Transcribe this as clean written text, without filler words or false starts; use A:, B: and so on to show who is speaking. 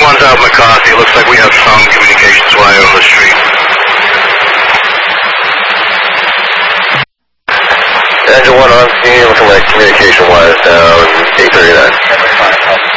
A: one's out McCarthy. It looks like we have some communications wire on the street.
B: Engine 1 on scene, looking like communication wires down 839.